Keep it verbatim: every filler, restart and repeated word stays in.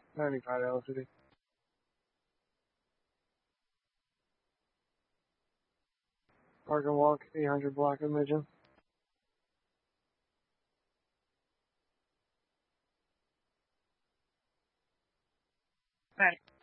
ninety-five L City. Park and Walk, eight hundred block of Midgeon. Right.